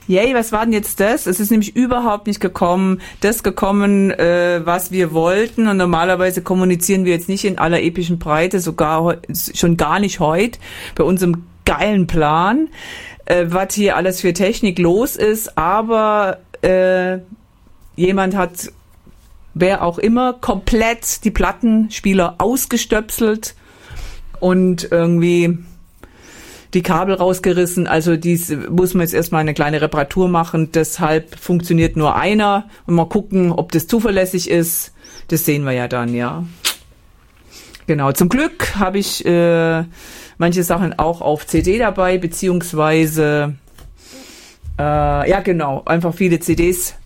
yay, was war denn jetzt das? Es ist nämlich überhaupt nicht gekommen, was wir wollten. Und normalerweise kommunizieren wir jetzt nicht in aller epischen Breite, sogar schon gar nicht heute, bei unserem geilen Plan, was hier alles für Technik los ist. Aber jemand hat, wer auch immer, komplett die Plattenspieler ausgestöpselt und irgendwie die Kabel rausgerissen, also dies muss man jetzt erstmal eine kleine Reparatur machen, deshalb funktioniert nur einer und mal gucken, ob das zuverlässig ist, das sehen wir ja dann, ja. Genau, zum Glück habe ich manche Sachen auch auf CD dabei, beziehungsweise ja genau, einfach viele CDs